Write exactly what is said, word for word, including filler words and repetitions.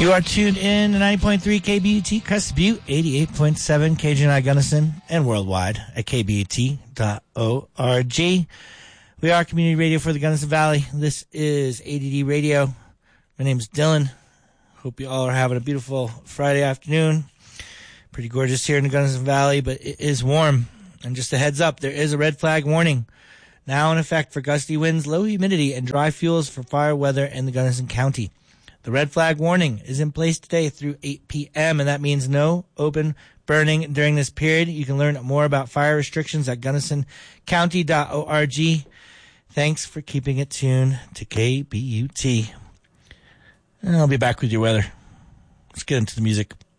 You are tuned in to ninety point three K B U T, Crescent Butte, eighty-eight point seven K G N I Gunnison, and worldwide at K B U T dot org. We are community radio for the Gunnison Valley. This is A D D Radio. My name is Dylan. Hope you all are having a beautiful Friday afternoon. Pretty gorgeous here in the Gunnison Valley, but it is warm. And just a heads up, there is a red flag warning now in effect for gusty winds, low humidity, and dry fuels for fire weather in the Gunnison County. The red flag warning is in place today through eight p.m., and that means no open burning during this period. You can learn more about fire restrictions at gunnison county dot org. Thanks for keeping it tuned to K B U T. And I'll be back with your weather. Let's get into the music.